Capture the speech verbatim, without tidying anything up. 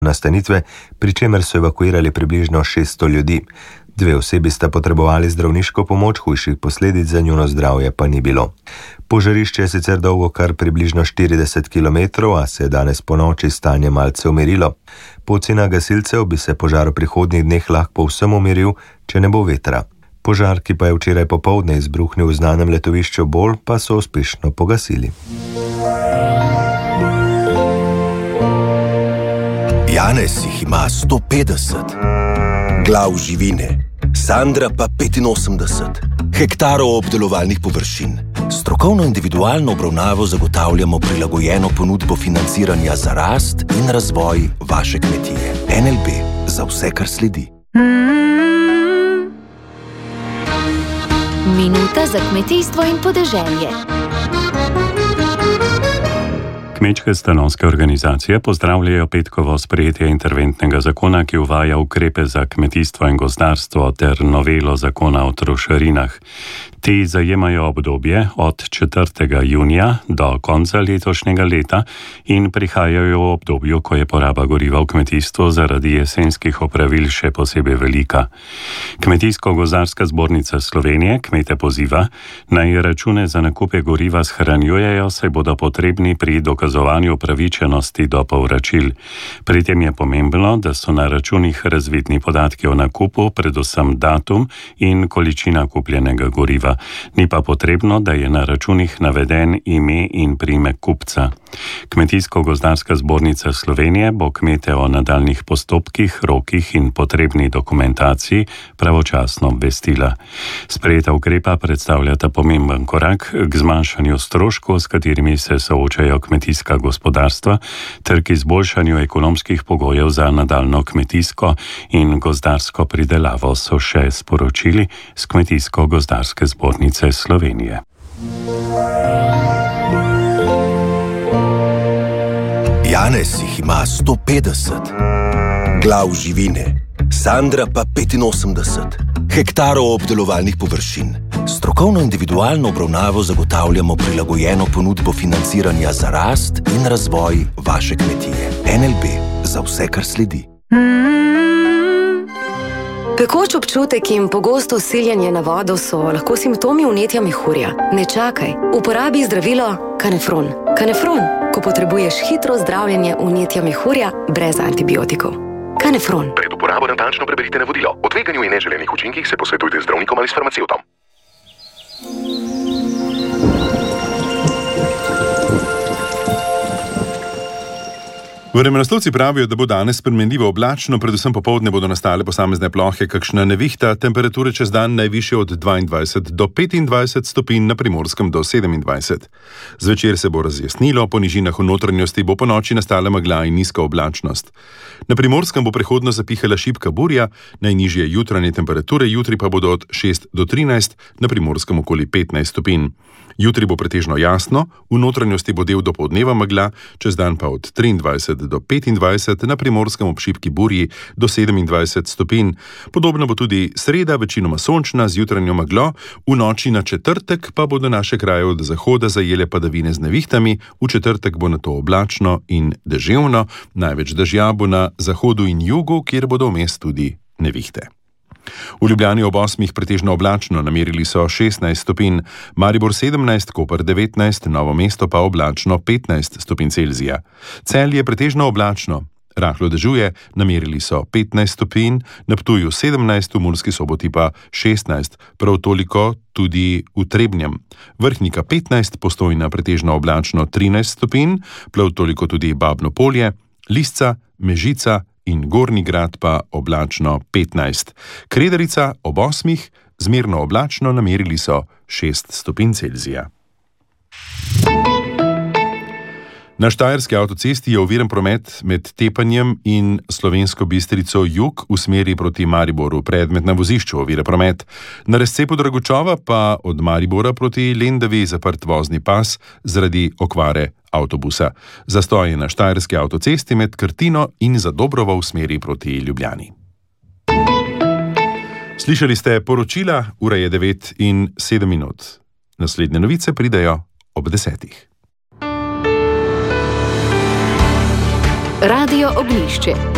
nastanitve, pri čemer so evakuirali približno šeststo ljudi. Dve osebi sta potrebovali zdravniško pomoč, hujših posledic za njuno zdravje pa ni bilo. Požarišče je sicer dolgo kar približno štirideset kilometrov, a se je danes ponoči stanje malce umirilo. Po ocenah gasilcev bi se požar v prihodnjih dneh lahko povsem umiril, če ne bo vetra. Požar, ki pa je včeraj popoldne izbruhnil v znanem letovišču Bol, pa so uspešno pogasili. Janez jih ima sto petdeset, glav živine, Sandra pa petinosemdeset, hektarov obdelovalnih površin. Strokovno individualno obravnavo zagotavljamo prilagojeno ponudbo financiranja za rast in razvoj vaše kmetije. N L B za vse, kar sledi. Minuta za kmetijstvo in podeželje. Kmečke stanovske organizacije pozdravljajo petkovo sprejetje interventnega zakona, ki uvaja ukrepe za kmetijstvo in gozdarstvo ter novelo zakona o trošarinah. Ti zajemajo obdobje od četrtega junija do konca letošnjega leta in prihajajo v obdobju, ko je poraba goriva v kmetijstvu zaradi jesenskih opravil še posebej velika. Kmetijsko-gozdarska zbornica Slovenije kmete poziva, naj račune za nakupe goriva shranjujejo, saj bodo potrebni pri dokazovanju pravičenosti do povračil. Pri tem je pomembno, da so na računih razvidni podatki o nakupu, predvsem datum in količina kupljenega goriva. Ni pa potrebno, da je na računih naveden ime in priimek kupca. Kmetijsko-gozdarska zbornica Slovenije bo kmete o nadaljnjih postopkih, rokih in potrebni dokumentaciji pravočasno obvestila. Sprejeta ukrepa predstavljata pomemben korak k zmanjšanju stroškov, s katerimi se soočajo kmetijska gospodarstva, ter k izboljšanju ekonomskih pogojev za nadaljno kmetijsko in gozdarsko pridelavo, so še sporočili s Kmetijsko-gozdarske zbornice Slovenije. Janez jih ima sto petdeset, glav živine, Sandra pa petinosemdeset, hektarov obdelovalnih površin. Strokovno individualno obravnavo zagotavljamo prilagojeno ponudbo financiranja za rast in razvoj vaše kmetije. N L B za vse, kar sledi. Pekoč občutek in pogosto siljenje na vodo so lahko simptomi vnetja mehurja. Ne čakaj, uporabi zdravilo Kanefron. Kanefron, ko potrebuješ hitro zdravljenje vnetja mehurja brez antibiotikov. Kanefron. Pred uporabo natančno preberite navodilo. O tveganju in neželenih učinkih se posvetujte z zdravnikom ali s farmacevtom. Vremenoslovci pravijo, da bo danes spremenljivo oblačno, predvsem popoldne bodo nastale posamezne plohe, kakšna nevihta, temperature čez dan najvišje od dvaindvajset do petindvajset stopinj, na Primorskem do sedemindvajset. Zvečer se bo razjasnilo, po nižinah v notranjosti bo ponoči nastala megla in nizka oblačnost. Na Primorskem bo prehodno zapihala šibka burja, najnižje jutranje temperature, jutri pa bodo od šest do trinajst, na Primorskem okoli petnajst stopinj. Jutri bo pretežno jasno, v notranjosti bo del dopoldneva megla, čez dan pa od triindvajset do petindvajset, na Primorskem ob šibki burji do sedemindvajset stopinj. Podobno bo tudi sreda, večinoma sončna z jutranjo meglo, v noči na četrtek pa bodo naše kraje od zahoda zajele padavine z nevihtami, v četrtek bo nato oblačno in deževno, največ dežja bo na zahodu in jugu, kjer bodo vmes tudi nevihte. V Ljubljani ob osmih pretežno oblačno, namerili so šestnajst stopinj, Maribor sedemnajst, Koper devetnajst, Novo mesto pa oblačno petnajst stopinj Celzija. Celje je pretežno oblačno, rahlo dežuje, namerili so petnajst stopinj, na Ptuju sedemnajst, v Murski Soboti pa šestnajst, prav toliko tudi v Trebnjem. Vrhnika petnajst, Postojna pretežno oblačno trinajst stopinj, prav toliko tudi Babno Polje, Lisca, Mežica in Gornji Grad pa oblačno petnajst. Kredarica ob osmih, zmerno oblačno, namerili so šest stopinj Celzija. Na Štajerski avtocesti je oviran promet med Tepanjem in Slovensko Bistrico jug v smeri proti Mariboru. Predmet na vozišču ovira promet. Na razcepu Dragočova pa od Maribora proti Lendavi zaprt vozni pas zaradi okvare avtobusa. Zastoj je na Štajerski avtocesti med Krtino in Zadobrovo v smeri proti Ljubljani. Slišali ste poročila, ura je devet in sedem minut. Naslednje novice pridejo ob desetih. Radio Ognjišče.